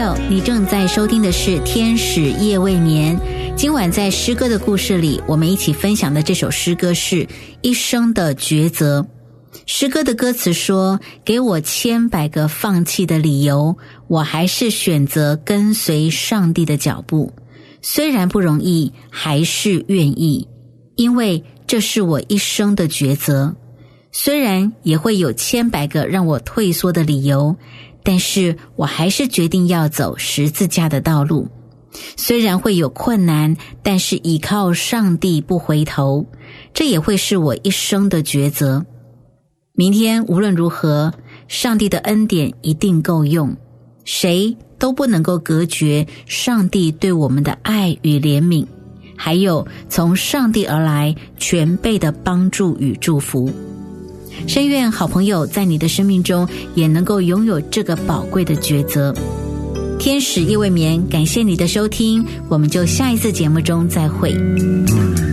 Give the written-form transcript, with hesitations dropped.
友，你正在收听的是天使夜未眠。今晚在诗歌的故事里，我们一起分享的这首诗歌是一生的抉择。诗歌的歌词说，给我1,000,000个放弃的理由，我还是选择跟随上帝的脚步，虽然不容易，还是愿意，因为这是我一生的抉择。虽然也会有1,000,000个让我退缩的理由，但是我还是决定要走十字架的道路。虽然会有困难，但是依靠上帝不回头，这也会是我一生的抉择。明天无论如何，上帝的恩典一定够用，谁都不能够隔绝上帝对我们的爱与怜悯，还有从上帝而来全备的帮助与祝福。深愿好朋友在你的生命中也能够拥有这个宝贵的抉择。天使夜未眠，感谢你的收听，我们就下一次节目中再会。